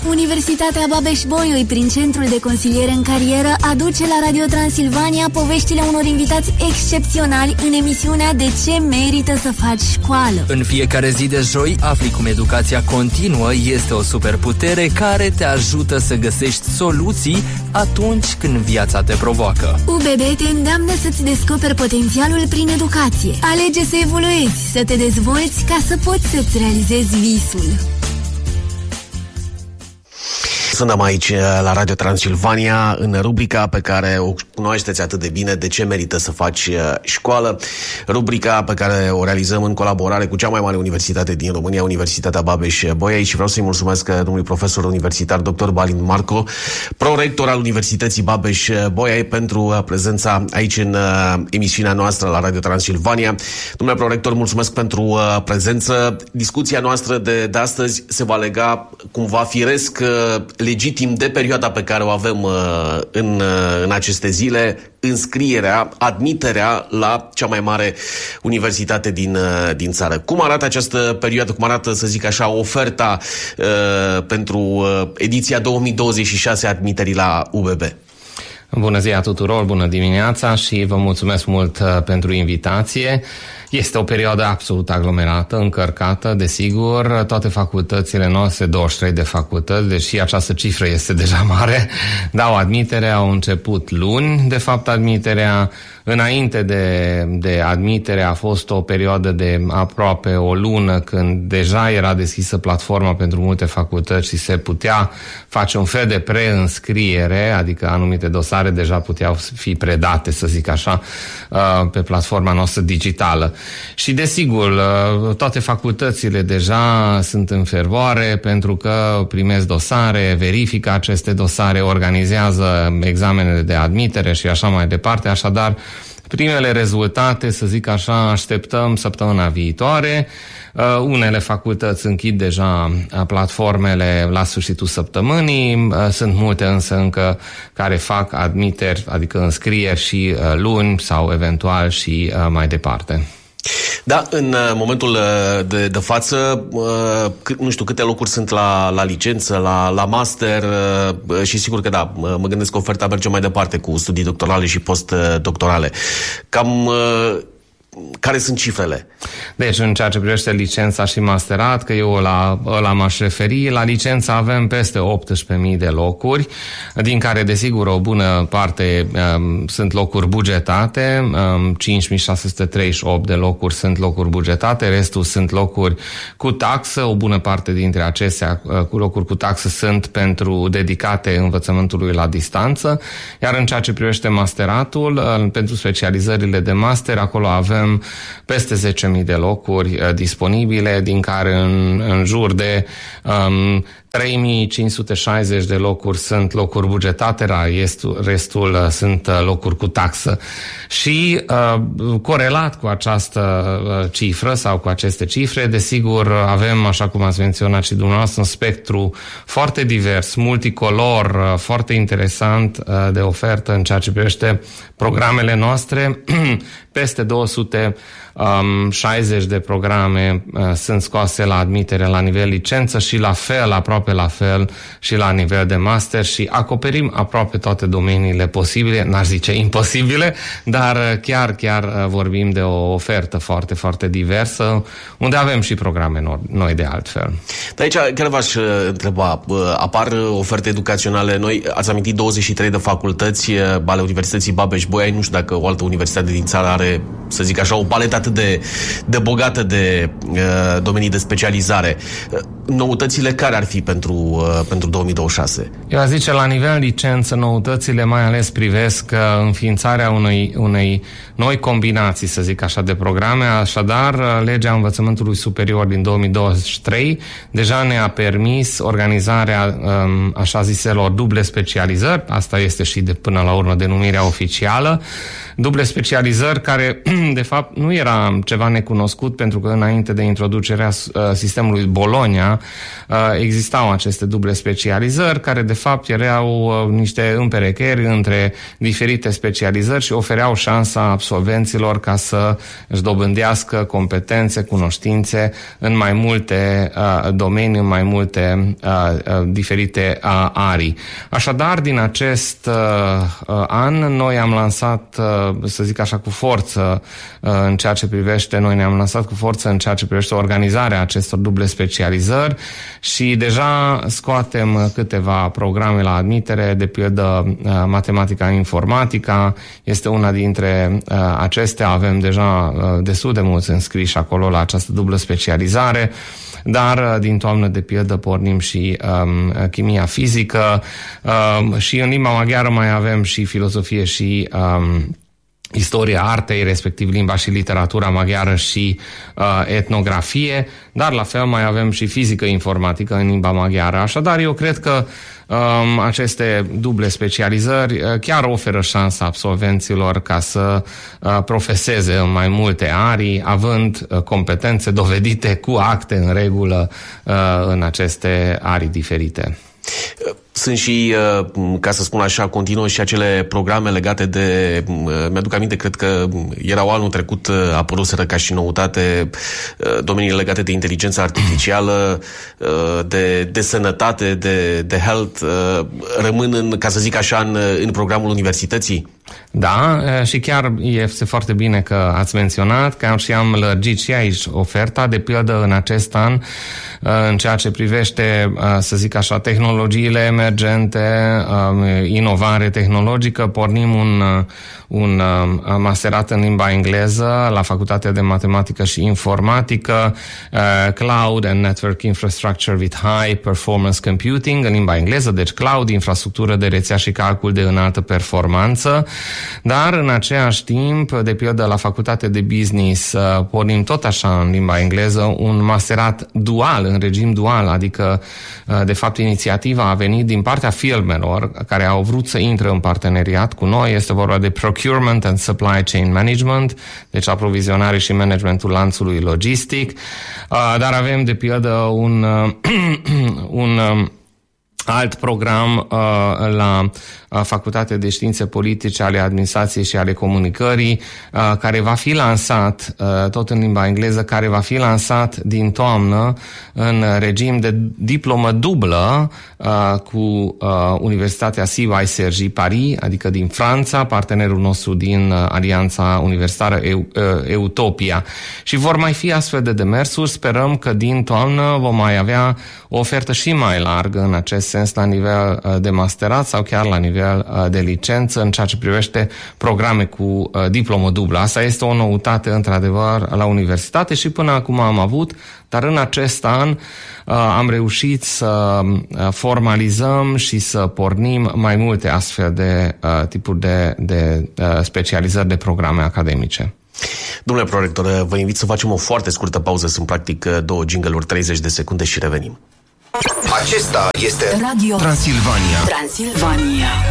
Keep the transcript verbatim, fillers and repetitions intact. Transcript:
Universitatea Babeș-Bolyai, prin Centrul de Consiliere în Carieră, aduce la Radio Transilvania poveștile unor invitați excepționali în emisiunea De ce merită să faci școală. În fiecare zi de joi afli cum educația continuă este o superputere care te ajută să găsești soluții atunci când viața te provoacă. U B B te îndeamnă să-ți descoperi potențialul prin educație. Alege să evoluezi, să te dezvolți ca să poți să-ți realizezi visul. Suntem aici la Radio Transilvania în rubrica pe care o cunoașteți atât de bine, De ce merită să faci școală, rubrica pe care o realizăm în colaborare cu cea mai mare universitate din România, Universitatea Babeș-Bolyai, și vreau să-i mulțumesc domnului profesor universitar doctor Balint Marco, prorector al Universității Babeș-Bolyai, pentru prezența aici în emisiunea noastră la Radio Transilvania. Domnule prorector, mulțumesc pentru prezență. Discuția noastră de, de astăzi se va lega cumva firesc, legitim, de perioada pe care o avem uh, în, uh, în aceste zile, înscrierea, admiterea la cea mai mare universitate din, uh, din țară. Cum arată această perioadă, cum arată, să zic așa, oferta uh, pentru uh, ediția două mii douăzeci și șase admiterii la U B B? Bună ziua tuturor, bună dimineața și vă mulțumesc mult uh, pentru invitație. Este o perioadă absolut aglomerată, încărcată, desigur, toate facultățile noastre, douăzeci și trei de facultăți, deși această cifră este deja mare, dau admitere, au început luni, de fapt, admiterea. Înainte de, de admitere a fost o perioadă de aproape o lună când deja era deschisă platforma pentru multe facultăți și se putea face un fel de preînscriere, adică anumite dosare deja puteau fi predate, să zic așa, pe platforma noastră digitală. Și desigur, toate facultățile deja sunt în fervoare pentru că primesc dosare, verifică aceste dosare, organizează examenele de admitere și așa mai departe, așadar primele rezultate, să zic așa, așteptăm săptămâna viitoare. Uh, unele facultăți închid deja platformele la sfârșitul săptămânii, uh, sunt multe însă încă care fac admiteri, adică înscrieri și uh, luni sau eventual și uh, mai departe. Da, în momentul de, de față, nu știu câte locuri sunt la, la licență, la, la master, și sigur că da, mă gândesc că oferta merge mai departe cu studii doctorale și postdoctorale. Cam care sunt cifrele? Deci, în ceea ce privește licența și masterat, că eu la, la m-aș referi, la licență avem peste optsprezece mii de locuri, din care, desigur, o bună parte um, sunt locuri bugetate, um, cinci mii șase sute treizeci și opt de locuri sunt locuri bugetate, restul sunt locuri cu taxă, o bună parte dintre acestea uh, cu locuri cu taxă sunt pentru dedicate învățământului la distanță, iar în ceea ce privește masteratul, uh, pentru specializările de master, acolo avem peste zece mii de locuri uh, disponibile, din care în, în jur de um, trei mii cinci sute șaizeci de locuri sunt locuri bugetate, restul, restul uh, sunt uh, locuri cu taxă. Și uh, corelat cu această uh, cifră sau cu aceste cifre, desigur avem, așa cum ați menționat și dumneavoastră, un spectru foarte divers, multicolor, uh, foarte interesant uh, de ofertă în ceea ce privește programele noastre. Peste două sute șaizeci de programe uh, sunt scoase la admitere la nivel licență și la fel, aproape la fel și la nivel de master, și acoperim aproape toate domeniile posibile, n-aș zice imposibile, dar uh, chiar, chiar uh, vorbim de o ofertă foarte, foarte diversă, unde avem și programe noi, noi de altfel. De aici chiar v-aș întreba, apar oferte educaționale noi, ați amintit douăzeci și trei de facultăți ale Universității Babeș-Bolyai, nu știu dacă o altă universitate din țară are, să zic așa, o paletă atât de, de bogată de uh, domenii de specializare. Noutățile care ar fi pentru, uh, pentru două mii douăzeci și șase? Eu aș zice, la nivel licență, noutățile mai ales privesc uh, înființarea unei, unei noi combinații, să zic așa, de programe. Așadar, uh, legea învățământului superior din două mii douăzeci și trei deja ne-a permis organizarea um, așa ziselor duble specializări. Asta este și de până la urmă denumirea oficială. Duble specializări care, de fapt, nu era ceva necunoscut, pentru că înainte de introducerea uh, sistemului Bologna, România existau aceste duble specializări, care de fapt erau niște împerecheri între diferite specializări și ofereau șansa absolvenților ca să își dobândească competențe, cunoștințe în mai multe uh, domenii, în mai multe uh, uh, diferite uh, arii. Așadar, din acest uh, an, noi am lansat, uh, să zic așa, cu forță uh, în ceea ce privește, noi ne-am lansat cu forță în ceea ce privește organizarea acestor duble specializări și deja scoatem câteva programe la admitere, de pildă uh, matematica, informatica este una dintre uh, acestea, avem deja uh, destul de mulți înscriși acolo la această dublă specializare, dar din toamnă de pildă pornim și um, chimia fizică um, și în limba maghiară mai avem și filozofie și um, istoria artei, respectiv limba și literatura maghiară și uh, etnografie, dar la fel mai avem și fizică informatică în limba maghiară. Așadar, eu cred că um, aceste duble specializări uh, chiar oferă șansa absolvenților ca să uh, profeseze în mai multe arii, având uh, competențe dovedite cu acte în regulă uh, în aceste arii diferite. Sunt și, ca să spun așa, continuă și acele programe legate de, mi-aduc aminte, cred că erau anul trecut, apăruseră ca și noutate domeniile legate de inteligență artificială, de, de sănătate, de, de health, rămân, în, ca să zic așa, în, în programul universității? Da, și chiar este foarte bine că ați menționat că și am lărgit și aici oferta, de pildă în acest an, în ceea ce privește, să zic așa, tehnologiile emergente, inovare tehnologică, pornim un, un masterat în limba engleză la Facultatea de Matematică și Informatică, Cloud and Network Infrastructure with High Performance Computing, în limba engleză, deci cloud, infrastructură de rețea și calcul de înaltă performanță. Dar în același timp, de pildă la Facultatea de Business, pornim tot așa în limba engleză un masterat dual, în regim dual, adică de fapt inițiativa a venit din partea firmelor care au vrut să intre în parteneriat cu noi. Este vorba de Procurement and Supply Chain Management, deci aprovizionare și managementul lanțului logistic, dar avem de pildă un, un alt program uh, la uh, Facultatea de Științe Politice ale Administrației și ale Comunicării, uh, care va fi lansat, uh, tot în limba engleză, care va fi lansat din toamnă în regim de diplomă dublă uh, cu uh, Universitatea C Y Cergy Paris, adică din Franța, partenerul nostru din uh, Alianța Universitară Eu, uh, Utopia. Și vor mai fi astfel de demersuri. Sperăm că din toamnă vom mai avea o ofertă și mai largă în acest sens la nivel uh, de masterat sau chiar la nivel uh, de licență în ceea ce privește programe cu uh, diplomă dublă. Asta este o noutate într-adevăr la universitate și până acum am avut, dar în acest an uh, am reușit să uh, formalizăm și să pornim mai multe astfel de uh, tipuri de, de uh, specializări de programe academice. Domnule prorector, vă invit să facem o foarte scurtă pauză, sunt practic două jingle-uri, treizeci de secunde și revenim. Acesta este Radio Transilvania. Transilvania.